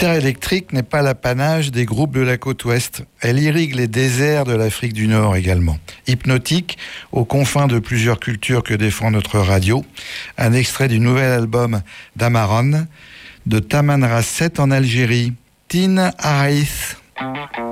guitare électrique n'est pas l'apanage des groupes de la côte ouest. Elle irrigue les déserts de l'Afrique du Nord également. Hypnotique, aux confins de plusieurs cultures que défend notre radio, un extrait du nouvel album d'Amaron, de Tamanrasset en Algérie, Tin Araïs.